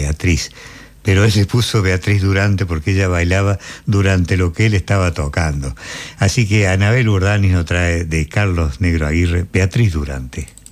Beatriz, pero él se puso Beatriz Durante porque ella bailaba durante lo que él estaba tocando. Así que Anabel Urdanis nos trae de Carlos Negro Aguirre, Beatriz Durante.